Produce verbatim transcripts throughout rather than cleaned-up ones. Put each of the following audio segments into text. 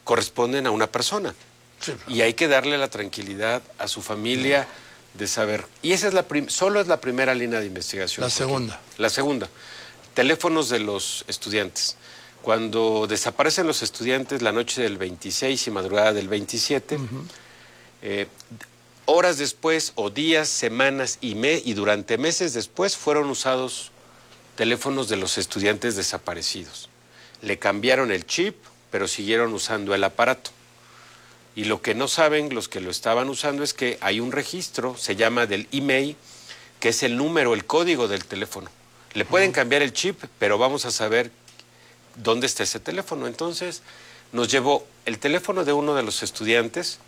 corresponden a una persona. Sí, claro. Y hay que darle la tranquilidad a su familia de saber. Y esa es la prim- solo es la primera línea de investigación. La segunda. La segunda. Teléfonos de los estudiantes. Cuando desaparecen los estudiantes la noche del veintiséis y madrugada del veintisiete, uh-huh. eh, horas después o días, semanas y, me, y durante meses después fueron usados teléfonos de los estudiantes desaparecidos. Le cambiaron el chip, pero siguieron usando el aparato. Y lo que no saben los que lo estaban usando es que hay un registro, se llama del email, que es el número, el código del teléfono. Le pueden cambiar el chip, pero vamos a saber dónde está ese teléfono. Entonces nos llevó el teléfono de uno de los estudiantes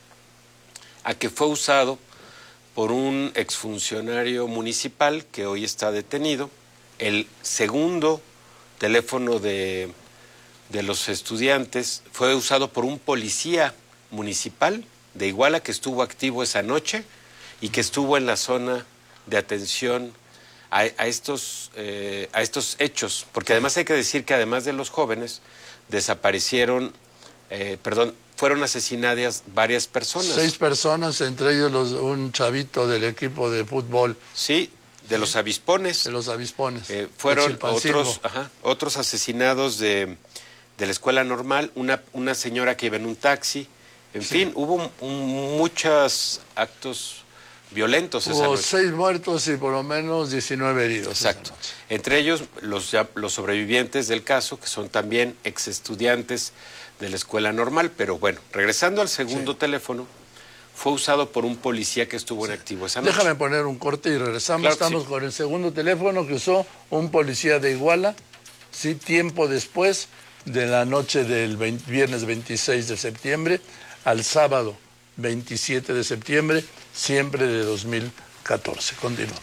a que fue usado por un exfuncionario municipal que hoy está detenido. El segundo teléfono de, de los estudiantes fue usado por un policía municipal de Iguala que estuvo activo esa noche y que estuvo en la zona de atención a, a, estos, eh, a estos hechos, porque además hay que decir que además de los jóvenes desaparecieron, eh, perdón, fueron asesinadas varias personas. Seis personas, entre ellos los, un chavito del equipo de fútbol. Sí, de los avispones. De los avispones. Eh, fueron otros, ajá, otros asesinados de, de la escuela normal, una, una señora que iba en un taxi. En sí. fin, hubo un, muchos actos violentos esa noche. Hubo seis muertos y por lo menos diecinueve heridos. Exacto. Entre ellos los, ya, los sobrevivientes del caso, que son también exestudiantes de la escuela normal. Pero bueno, regresando al segundo sí. teléfono, fue usado por un policía que estuvo sí. en activo esa noche. Déjame poner un corte y regresamos. Claro Estamos sí. con el segundo teléfono que usó un policía de Iguala, sí, tiempo después de la noche del veinte, viernes veintiséis de septiembre al sábado veintisiete de septiembre, siempre de dos mil catorce. Continuamos.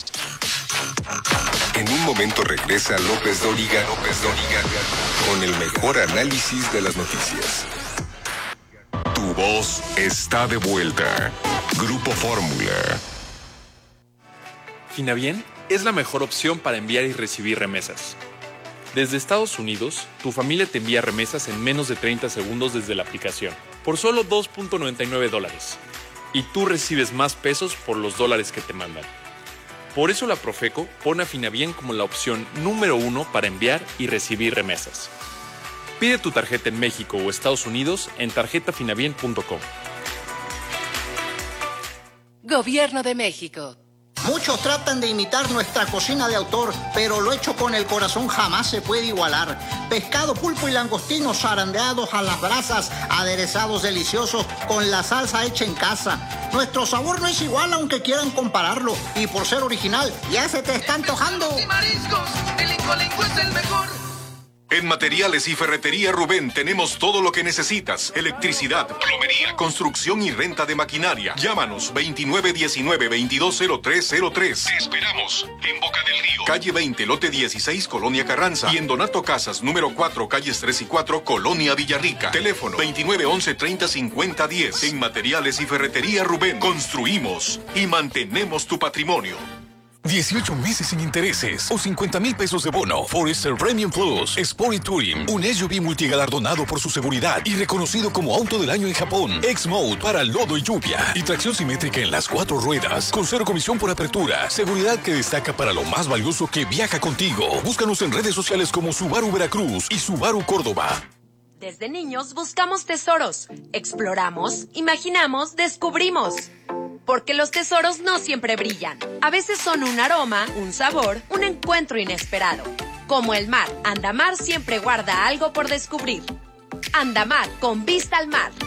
En un momento regresa López Dóriga, López Dóriga, con el mejor análisis de las noticias. Tu voz está de vuelta. Grupo Fórmula. Finabién es la mejor opción para enviar y recibir remesas. Desde Estados Unidos, tu familia te envía remesas en menos de treinta segundos desde la aplicación, por solo dos punto noventa y nueve dólares. Y tú recibes más pesos por los dólares que te mandan. Por eso la Profeco pone a Finabién como la opción número uno para enviar y recibir remesas. Pide tu tarjeta en México o Estados Unidos en tarjeta finabién punto com. Gobierno de México. Muchos tratan de imitar nuestra cocina de autor, pero lo hecho con el corazón jamás se puede igualar. Pescado, pulpo y langostinos zarandeados a las brasas, aderezados deliciosos con la salsa hecha en casa. Nuestro sabor no es igual aunque quieran compararlo, y por ser original ya se te está antojando. Y mariscos, el Incolinco es el mejor. En Materiales y Ferretería Rubén tenemos todo lo que necesitas. Electricidad, plomería, construcción y renta de maquinaria. Llámanos veintinueve diecinueve veintidós cero tres cero tres. Te esperamos en Boca del Río, calle veinte, lote dieciséis, Colonia Carranza. Y en Donato Casas, número cuatro, calles tres y cuatro, Colonia Villarrica. Teléfono veintinueve once treinta cincuenta diez. En Materiales y Ferretería Rubén construimos y mantenemos tu patrimonio. dieciocho meses sin intereses o cincuenta mil pesos de bono. Forester Premium Plus Sport y Touring, un S U V multigalardonado por su seguridad y reconocido como auto del año en Japón. X-Mode para lodo y lluvia y tracción simétrica en las cuatro ruedas con cero comisión por apertura. Seguridad que destaca para lo más valioso que viaja contigo. Búscanos en redes sociales como Subaru Veracruz y Subaru Córdoba. Desde niños buscamos tesoros, exploramos, imaginamos, descubrimos. Porque los tesoros no siempre brillan. A veces son un aroma, un sabor, un encuentro inesperado. Como el mar, Andamar siempre guarda algo por descubrir. Andamar, con vista al mar.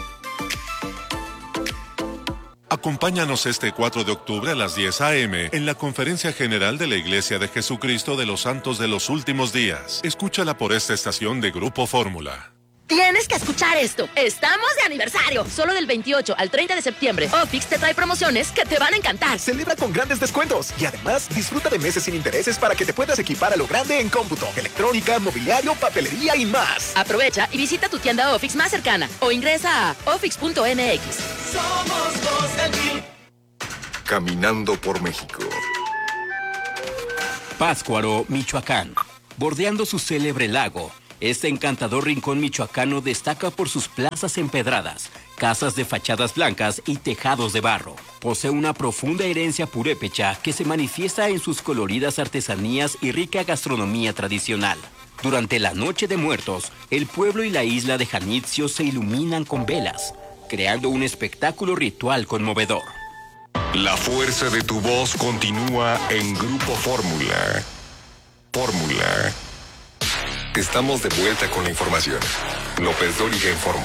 Acompáñanos este cuatro de octubre a las diez a eme en la Conferencia General de la Iglesia de Jesucristo de los Santos de los Últimos Días. Escúchala por esta estación de Grupo Fórmula. Tienes que escuchar esto. Estamos de aniversario. Solo del veintiocho al treinta de septiembre, Ofix te trae promociones que te van a encantar. Celebra con grandes descuentos y además disfruta de meses sin intereses para que te puedas equipar a lo grande en cómputo, electrónica, mobiliario, papelería y más. Aprovecha y visita tu tienda Ofix más cercana o ingresa a ofix punto eme equis. Somos dos de mil. Caminando por México. Pátzcuaro, Michoacán. Bordeando su célebre lago, Este encantador rincón michoacano destaca por sus plazas empedradas, casas de fachadas blancas y tejados de barro. Posee una profunda herencia purépecha que se manifiesta en sus coloridas artesanías y rica gastronomía tradicional. Durante la Noche de Muertos, el pueblo y la isla de Janitzio se iluminan con velas, creando un espectáculo ritual conmovedor. La fuerza de tu voz continúa en Grupo Fórmula. Fórmula. Estamos de vuelta con la información. López Dóriga informa.